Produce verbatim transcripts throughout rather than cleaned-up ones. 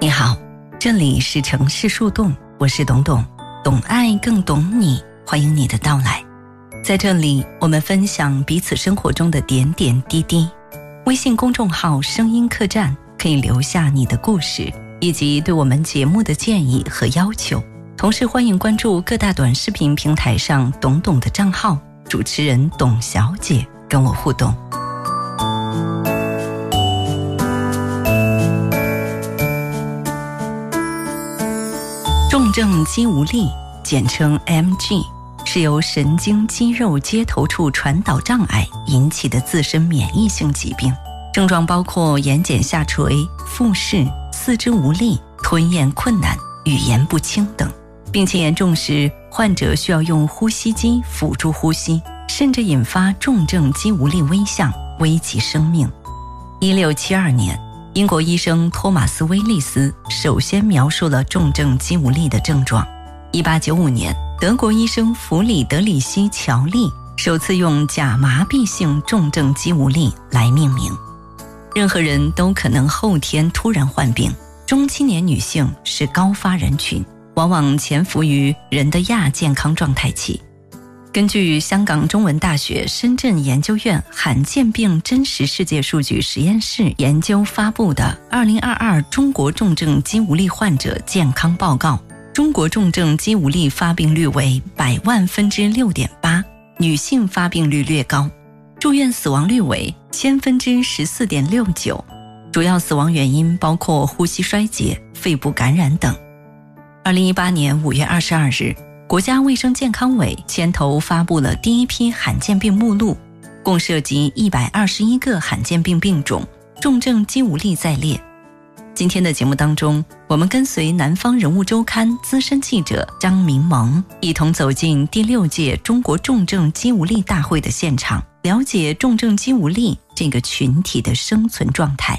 你好，这里是城市树洞，我是董董，懂爱更懂你，欢迎你的到来。在这里，我们分享彼此生活中的点点滴滴。微信公众号声音客栈可以留下你的故事，以及对我们节目的建议和要求。同时欢迎关注各大短视频平台上董董的账号，主持人董小姐跟我互动。重症肌无力，简称 M G， 是由神经肌肉接头处传导障碍引起的自身免疫性疾病，症状包括眼睑下垂、复视、四肢无力、吞咽困难、语言不清等。病情严重时，患者需要用呼吸机辅助呼吸，甚至引发重症肌无力危象，危及生命。一六七二年，英国医生托马斯·威利斯首先描述了重症肌无力的症状。一八九五年，德国医生弗里德里希·乔利首次用假麻痹性重症肌无力来命名。任何人都可能后天突然患病，中青年女性是高发人群，往往潜伏于人的亚健康状态期。根据香港中文大学深圳研究院罕见病真实世界数据实验室研究发布的《二零二二中国重症肌无力患者健康报告》，中国重症肌无力发病率为百万分之 六点八， 女性发病率略高，住院死亡率为千分之 十四点六九， 主要死亡原因包括呼吸衰竭、肺部感染等。二零一八年五月二十二日，国家卫生健康委牵头发布了第一批罕见病目录，共涉及一百二十一个罕见病病种，重症肌无力在列。今天的节目当中，我们跟随南方人物周刊资深记者张明萌，一同走进第六届中国重症肌无力大会的现场，了解重症肌无力这个群体的生存状态。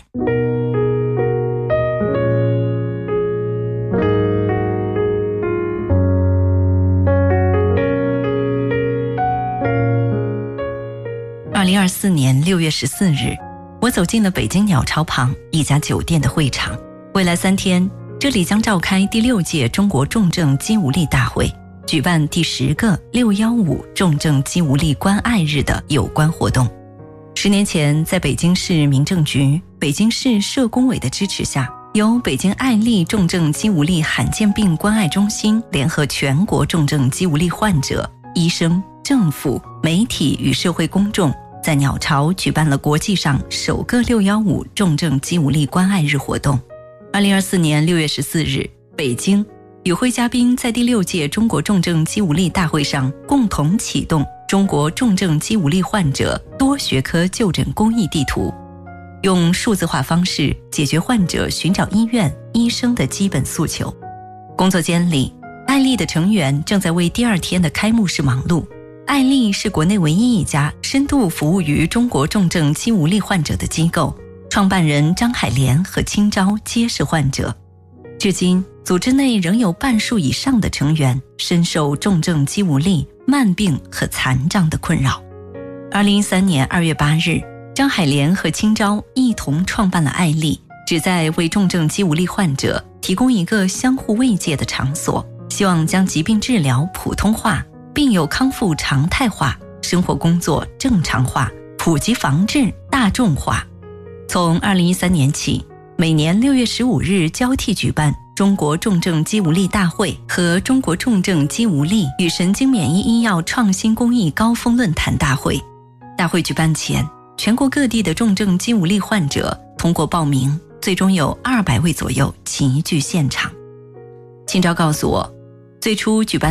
二零二四年六月十四日，我走进了北京鸟巢旁一家酒店的会场。未来三天，这里将召开第六届中国重症肌无力大会，举办第十个六一五重症肌无力关爱日的有关活动。十年前，在北京市民政局、北京市社工委的支持下，由北京爱丽重症肌无力罕见病关爱中心联合全国重症肌无力患者、医生、政府、媒体与社会公众，在鸟巢举办了国际上首个六一五重症肌无力关爱日活动。二零二四年六月十四日，北京与会嘉宾在第六届中国重症肌无力大会上共同启动中国重症肌无力患者多学科就诊公益地图，用数字化方式解决患者寻找医院、医生的基本诉求。工作间里，爱丽的成员正在为第二天的开幕式忙碌。爱丽是国内唯一一家深度服务于中国重症肌无力患者的机构，创办人张海莲和清昭皆是患者。至今，组织内仍有半数以上的成员深受重症肌无力、慢病和残障的困扰。二零一三年二月八日，张海莲和清昭一同创办了爱丽，旨在为重症肌无力患者提供一个相互慰藉的场所，希望将疾病治疗普通化，病友康复常态化，生活工作正常化，普及防治大众化。从二零一三年起，每年六月十五日交替举办中国重症肌无力大会和中国重症肌无力与神经免疫医药创新公益高峰论坛大会。大会举办前，全国各地的重症肌无力患者通过报名，最终有二百位左右齐聚现场。清昭告诉我，最初举办